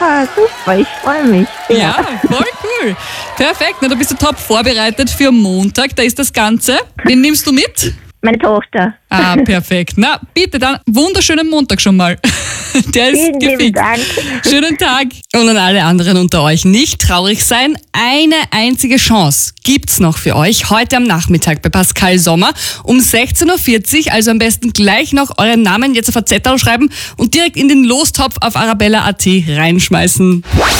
Ah, super, ich freue mich. Ja, voll cool. Perfekt, na, du bist ja top vorbereitet für Montag. Da ist das Ganze. Wen nimmst du mit? Meine Tochter. Ah, perfekt. Na, bitte dann wunderschönen Montag schon mal. Der ist Vielen lieben gefixt. Dank. Schönen Tag. Und an alle anderen unter euch, nicht traurig sein. Eine einzige Chance gibt's noch für euch heute am Nachmittag bei Pascal Sommer um 16.40 Uhr. Also am besten gleich noch euren Namen jetzt auf ein Zettel schreiben und direkt in den Lostopf auf arabella.at reinschmeißen.